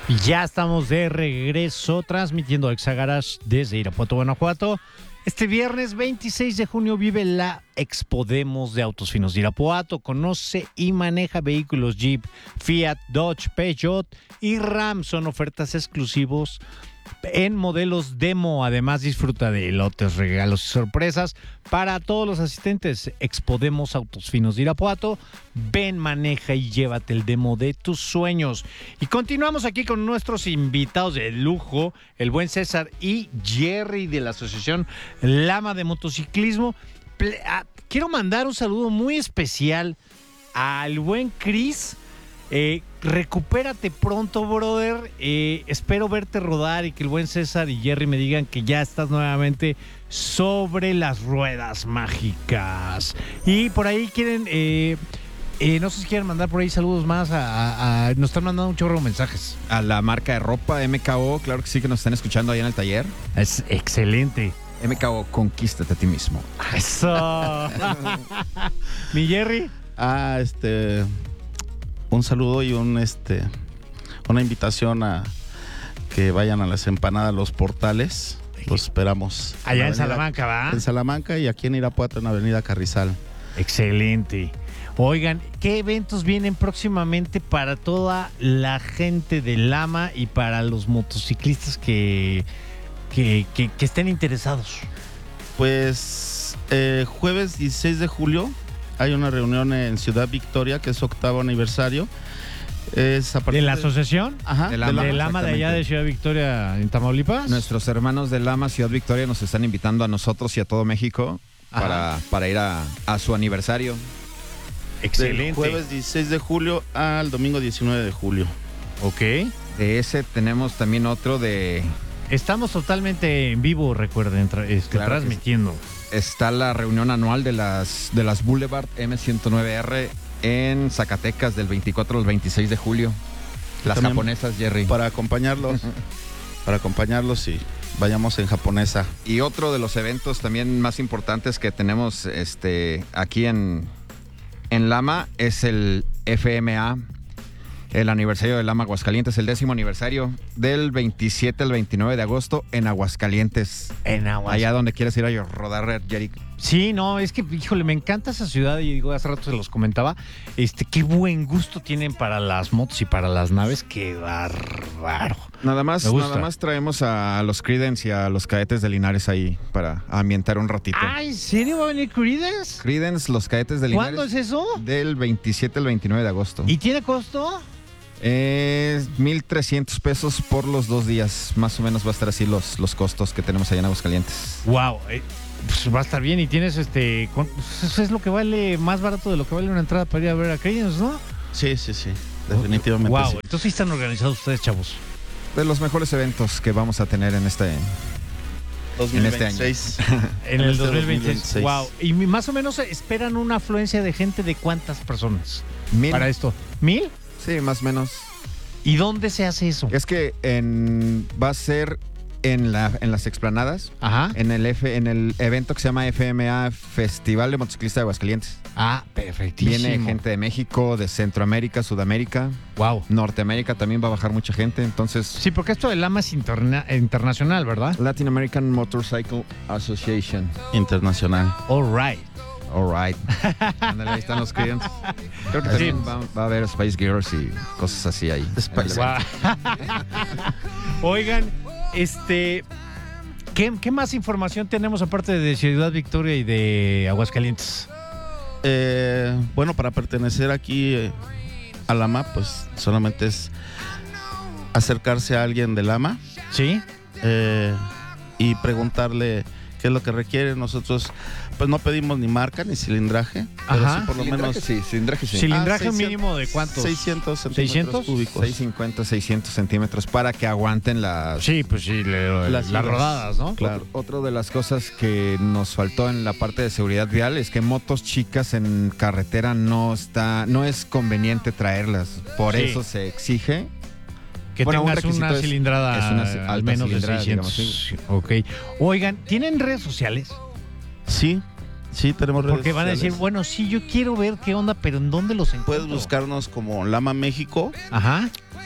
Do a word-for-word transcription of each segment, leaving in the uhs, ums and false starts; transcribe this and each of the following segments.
Y ya estamos de regreso transmitiendo Exa Garage desde Irapuato, Guanajuato. Este viernes veintiséis de junio vive la Expodemos de Autos Finos de Irapuato. Conoce y maneja vehículos Jeep, Fiat, Dodge, Peugeot y Ram. Son ofertas exclusivos en modelos demo. Además, disfruta de lotes, regalos y sorpresas para todos los asistentes. Expodemos Autos Finos de Irapuato. Ven, maneja y llévate el demo de tus sueños. Y continuamos aquí con nuestros invitados de lujo, el buen César y Jerry de la Asociación Lama de Motociclismo. Quiero mandar un saludo muy especial al buen Chris. Eh, recupérate pronto, brother. Eh, espero verte rodar y que el buen César y Jerry me digan que ya estás nuevamente sobre las ruedas mágicas. Y por ahí quieren, eh, eh, no sé si quieren mandar por ahí saludos más. A, a, a, nos están mandando un chorro de mensajes. A la marca de ropa M K O, claro que sí, que nos están escuchando ahí en el taller. Es excelente. M K O, conquístate a ti mismo. Eso. Mi Jerry. Ah, este... Un saludo y un este una invitación a que vayan a las empanadas Los Portales. Los esperamos. Allá en, en Salamanca, ¿va? En Salamanca y aquí en Irapuato, en Avenida Carrizal. Excelente. Oigan, ¿qué eventos vienen próximamente para toda la gente de Lama y para los motociclistas que, que, que, que estén interesados? Pues eh, jueves dieciséis de julio hay una reunión en Ciudad Victoria, que es su octavo aniversario. Es a ¿De la asociación? Ajá. De Lama, de, Lama de allá de Ciudad Victoria, en Tamaulipas. Nuestros hermanos de Lama, Ciudad Victoria, nos están invitando a nosotros y a todo México para, para ir a, a su aniversario. Excelente. Del jueves dieciséis de julio al domingo diecinueve de julio. Ok. De ese tenemos también otro de... Estamos totalmente en vivo, recuerden, tra este, claro transmitiendo. Está la reunión anual de las, de las Boulevard M ciento nueve R en Zacatecas del veinticuatro al veintiséis de julio. Las también japonesas, Jerry. Para acompañarlos, para acompañarlos y vayamos en japonesa. Y otro de los eventos también más importantes que tenemos este, aquí en, en Lama es el F M A, el aniversario de Lama Aguascalientes, el décimo aniversario del veintisiete al veintinueve de agosto en Aguascalientes. En Aguascalientes. Allá donde quieres ir a rodar, Jerry. Sí, no, es que, híjole, me encanta esa ciudad y digo, hace rato se los comentaba, este, qué buen gusto tienen para las motos y para las naves, qué bárbaro. Nada más, nada más traemos a los Creedence y a los Cadetes de Linares ahí para ambientar un ratito. Ah, ¿en serio va a venir Creedence? Creedence, los Cadetes de Linares. ¿Cuándo es eso? Del veintisiete al veintinueve de agosto. ¿Y tiene costo? Es mil trescientos pesos por los dos días. Más o menos va a estar así los, los costos que tenemos allá en Aguascalientes. Wow, eh, pues va a estar bien. Y tienes este... Eso es lo que vale, más barato de lo que vale una entrada para ir a ver a Creedence, ¿no? Sí, sí, sí. Definitivamente. Wow, sí. Entonces sí están organizados ustedes, chavos. De los mejores eventos que vamos a tener en este, dos mil veintiséis. En este año. En el este dos mil veintiséis. dos mil veintiséis. Wow. Y más o menos esperan una afluencia de gente de cuántas personas ¿Mil? para esto. ¿Mil? Sí, más o menos. ¿Y dónde se hace eso? Es que en, va a ser en, la, en las explanadas, Ajá. en el, F, en el evento que se llama F M A, Festival de Motociclistas de Aguascalientes. Ah, perfectísimo. Viene gente de México, de Centroamérica, Sudamérica. Wow. Norteamérica también va a bajar mucha gente, entonces... Sí, porque esto de Lama es interna internacional, ¿verdad? Latin American Motorcycle Association. Internacional. All right. All right. Ándale, ahí están los clientes. Creo que Sí. también va, va a haber Spice Girls y cosas así ahí. Spice. Wow. Oigan, este... ¿qué, ¿Qué más información tenemos aparte de Ciudad Victoria y de Aguascalientes? Eh, bueno, para pertenecer aquí eh, a Lama, pues solamente es acercarse a alguien de Lama ¿Sí? eh, y preguntarle qué es lo que requiere. Nosotros pues no pedimos ni marca ni cilindraje, pero Ajá. sí por lo Cilindraje menos sí, cilindraje sí. ¿Cilindraje Ah, mínimo de cuántos? seiscientos centímetros ¿seiscientos? cúbicos. seiscientos cincuenta, seiscientos centímetros para que aguanten las... Sí, pues sí, le- Las las giras. rodadas, ¿no? Claro. Otro, otro de las cosas que nos faltó en la parte de seguridad vial es que motos chicas en carretera no está, no es conveniente traerlas. Por Sí. eso se exige. Que Bueno, un tengas requisito una es- cilindrada es una ci- al alta menos de cilindrada, seiscientos. digamos, Ok. Oigan, ¿tienen redes sociales? Sí, sí tenemos redes Porque van a decir, sociales. bueno, sí, yo quiero ver qué onda, pero ¿en dónde los encuentro? Puedes buscarnos como Lama México Ajá.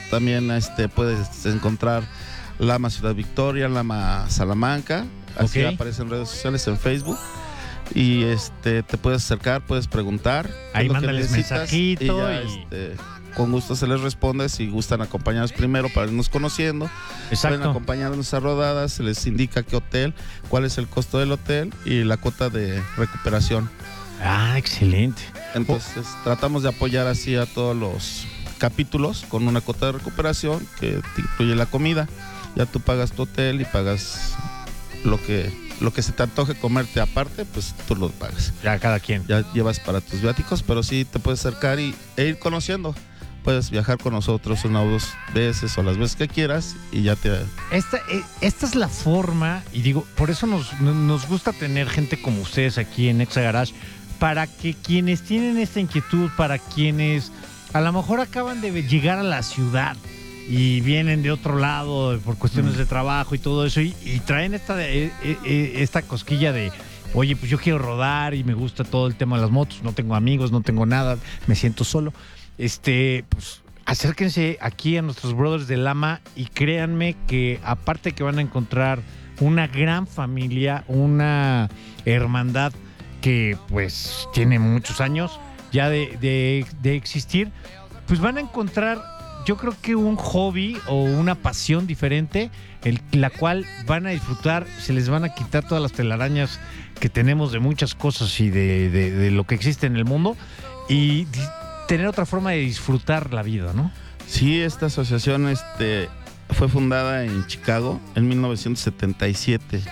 también este, puedes encontrar Lama Ciudad Victoria, Lama Salamanca, así Ok. aparece en redes sociales, en Facebook. Y este te puedes acercar, puedes preguntar. qué Ahí es lo que mándales necesitas, mensajito y ya, y- este, con gusto se les responde si gustan acompañarnos primero para irnos conociendo. Pueden Exacto. acompañarnos a rodadas, se les indica qué hotel, cuál es el costo del hotel y la cuota de recuperación. Ah, excelente. Entonces tratamos de apoyar así a todos los capítulos con una cuota de recuperación que te incluye la comida. Ya tú pagas tu hotel y pagas lo que, lo que se te antoje comerte aparte, pues tú lo pagas. Ya cada quien. Ya llevas para tus viáticos, pero sí te puedes acercar y, e ir conociendo. Puedes viajar con nosotros una o dos veces o las veces que quieras y ya te... Esta, eh, esta es la forma, y digo, por eso nos, nos gusta tener gente como ustedes aquí en Exa Garage, para que quienes tienen esta inquietud, para quienes a lo mejor acaban de llegar a la ciudad y vienen de otro lado por cuestiones de trabajo y todo eso, y, y traen esta, eh, eh, esta cosquilla de, oye, pues yo quiero rodar y me gusta todo el tema de las motos, no tengo amigos, no tengo nada, me siento solo. Este, pues acérquense aquí a nuestros brothers de Lama y créanme que aparte que van a encontrar una gran familia, una hermandad que pues tiene muchos años ya de, de, de existir, pues van a encontrar, yo creo que un hobby o una pasión diferente, el, la cual van a disfrutar, se les van a quitar todas las telarañas que tenemos de muchas cosas y de, de, de lo que existe en el mundo y di- tener otra forma de disfrutar la vida, ¿no? Sí, esta asociación este, fue fundada en Chicago en mil novecientos setenta y siete.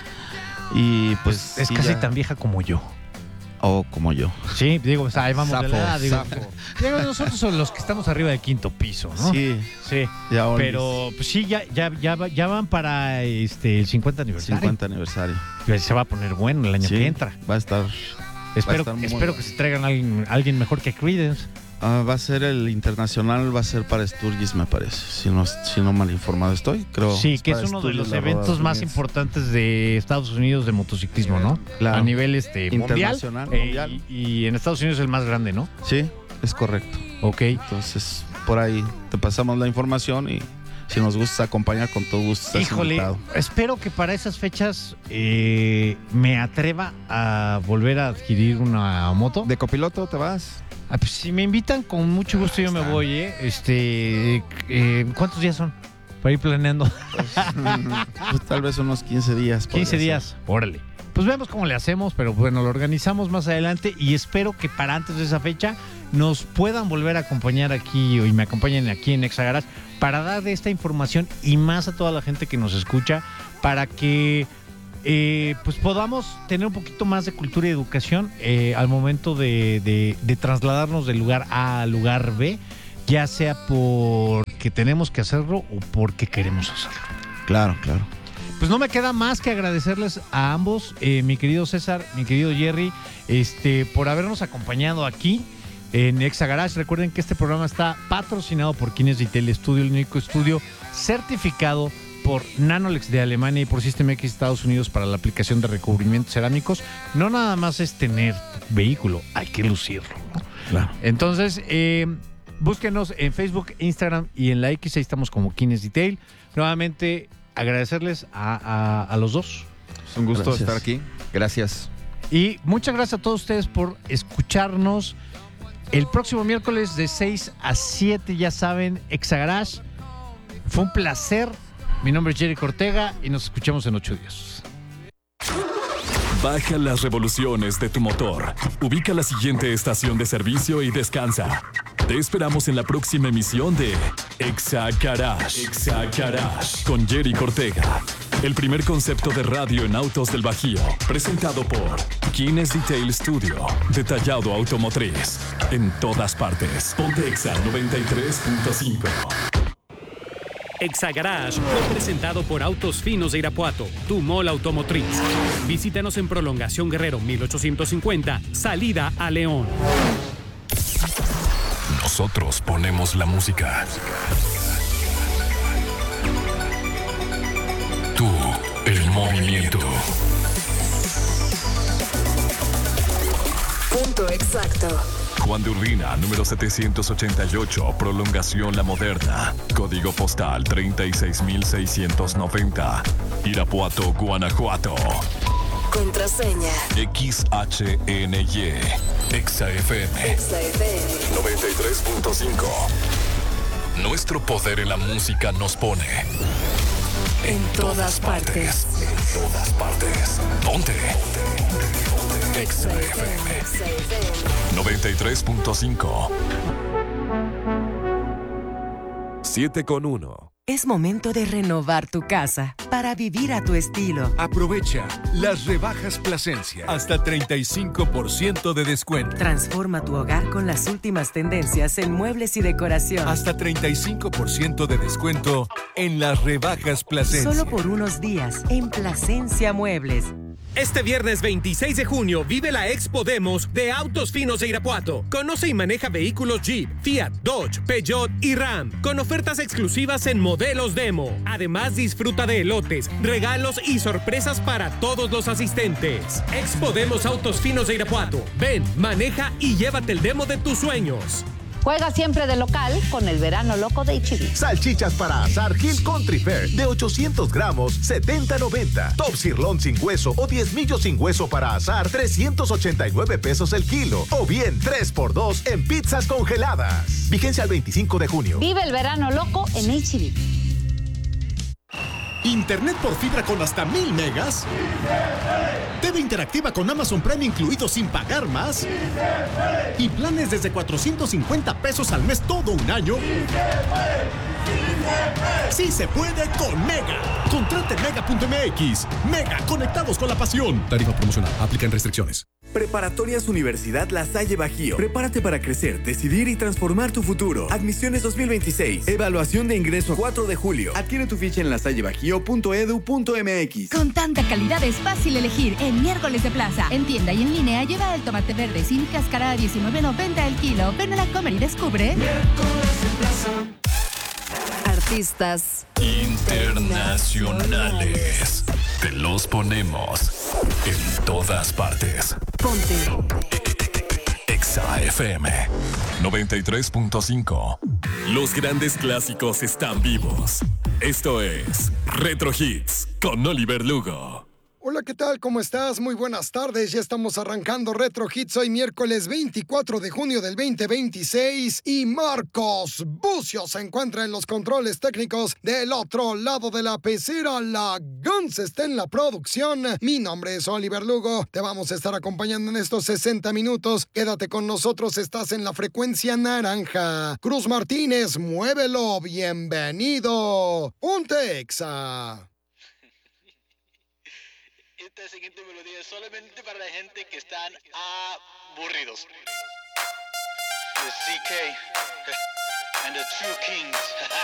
Y pues... Es sí, casi ya- tan vieja como yo. O como yo. Sí, digo, o sea, ahí vamos de la Zafo, edad, digo, zafo. digo, nosotros somos los que estamos arriba del quinto piso, ¿no? Sí, Sí. ya ahora Pero pues sí, ya, ya, ya, va- ya van para este el cincuenta aniversario. cincuenta aniversario. Se va a poner bueno el año Sí, que entra. va a estar... Espero, estar muy espero bueno. que se traigan a alguien, alguien mejor que Creedence. Ah, va a ser el internacional, va a ser para Sturgis, me parece. Si no, si no mal informado estoy, creo. Sí, que es para uno de Sturgis, los la eventos Rodas más Unidas. importantes de Estados Unidos de motociclismo, ¿no? Claro. A nivel este mundial. Internacional, eh, mundial. y, y en Estados Unidos es el más grande, ¿no? Sí, es correcto. Ok. Entonces, por ahí te pasamos la información y si nos gusta acompañar, con todo gusto estás Híjole, invitado. espero que para esas fechas eh, me atreva a volver a adquirir una moto. ¿De copiloto te vas? Ah, pues, si me invitan, con mucho gusto yo me está. voy, ¿eh? Este, eh, ¿cuántos días son? Para ir planeando. Pues, tal vez unos quince días. podría quince ser. días. Órale. Pues vemos cómo le hacemos, pero bueno, lo organizamos más adelante y espero que para antes de esa fecha nos puedan volver a acompañar aquí y me acompañen aquí en Exa Garage para dar de esta información y más a toda la gente que nos escucha para que eh, pues podamos tener un poquito más de cultura y educación eh, al momento de, de- de trasladarnos del lugar A al lugar B, ya sea porque tenemos que hacerlo o porque queremos hacerlo. Claro, claro. Pues no me queda más que agradecerles a ambos, eh, mi querido César, mi querido Jerry, este, por habernos acompañado aquí en Exa Garage. Recuerden que este programa está patrocinado por Kines Detail Studio, el único estudio certificado por Nanolex de Alemania y por System X Estados Unidos para la aplicación de recubrimientos cerámicos. No nada más es tener vehículo, hay que lucirlo, ¿no? Claro. Entonces, eh, búsquenos en Facebook, Instagram y en la X, ahí estamos como Kines Detail. Nuevamente, agradecerles a, a- a los dos. Es un gusto Gracias. estar aquí. Gracias. Y muchas gracias a todos ustedes por escucharnos. El próximo miércoles de seis a siete, ya saben, Exa Garage. Fue un placer. Mi nombre es Jerry Ortega y nos escuchamos en ocho días. Baja las revoluciones de tu motor. Ubica la siguiente estación de servicio y descansa. Te esperamos en la próxima emisión de Exa Garage. Exa Garage con Jerry Ortega. El primer concepto de radio en autos del Bajío. Presentado por Kines Detail Studio. Detallado automotriz. En todas partes. Ponte Exa noventa y tres punto cinco. Exa Garage fue presentado por Autos Finos de Irapuato, tu mall automotriz. Visítanos en Prolongación Guerrero mil ochocientos cincuenta, salida a León. Nosotros ponemos la música. Tú, el movimiento. Punto exacto. Juan de Urbina, número setecientos ochenta y ocho, Prolongación La Moderna. Código postal treinta y seis mil seiscientos noventa. Irapuato, Guanajuato. Contraseña X H N Y. Exa F M. Exa F M noventa y tres punto cinco. Nuestro poder en la música nos pone en, en todas, todas partes. partes. En todas partes. Ponte. Exa F M noventa y tres punto cinco. siete con uno. Es momento de renovar tu casa para vivir a tu estilo. Aprovecha las rebajas Plasencia. Hasta treinta y cinco por ciento de descuento. Transforma tu hogar con las últimas tendencias en muebles y decoración. Hasta treinta y cinco por ciento de descuento en las rebajas Plasencia. Solo por unos días en Plasencia Muebles. Este viernes veintiséis de junio vive la Expo Demos de Autos Finos de Irapuato. Conoce y maneja vehículos Jeep, Fiat, Dodge, Peugeot y Ram, con ofertas exclusivas en modelos demo. Además, disfruta de elotes, regalos y sorpresas para todos los asistentes. Expo Demos Autos Finos de Irapuato. Ven, maneja y llévate el demo de tus sueños. Juega siempre de local con el verano loco de H E B. Salchichas para asar Hill Country Fair de ochocientos gramos, setenta noventa. Top Sirloin sin hueso o diez millos sin hueso para asar, trescientos ochenta y nueve pesos el kilo. O bien tres por dos en pizzas congeladas. Vigencia al veinticinco de junio. Vive el verano loco en H E B. Internet por fibra con hasta mil megas. T V interactiva con Amazon Prime incluido sin pagar más. Y planes desde cuatrocientos cincuenta pesos al mes todo un año. Sí se puede con Mega. Contrate mega punto m x. Mega, conectados con la pasión. Tarifa promocional. Aplican restricciones. Preparatorias Universidad La Salle Bajío. Prepárate para crecer, decidir y transformar tu futuro. Admisiones dos mil veintiséis. Evaluación de ingreso cuatro de julio. Adquiere tu ficha en lasallebajío punto edu punto m x. Con tanta calidad es fácil elegir en Miércoles de Plaza. En tienda y en línea lleva el tomate verde sin cáscara a diecinueve noventa el kilo. Ven a la Comer y descubre. Miércoles de Plaza. Artistas internacionales. Te los ponemos en todas partes. Ponte Exa F M noventa y tres punto cinco. Los grandes clásicos están vivos. Esto es Retro Hits con Oliver Lugo. Hola, ¿qué tal? ¿Cómo estás? Muy buenas tardes. Ya estamos arrancando Retro Hits hoy miércoles veinticuatro de junio del veinte veintiséis y Marcos Bucio se encuentra en los controles técnicos del otro lado de la pecera. La Guns está en la producción. Mi nombre es Oliver Lugo. Te vamos a estar acompañando en estos sesenta minutos. Quédate con nosotros. Estás en la frecuencia naranja. Cruz Martínez, muévelo. Bienvenido. Ponte Exa. Esta siguiente melodía es solamente para la gente que están aburridos. The C K and the True Kings.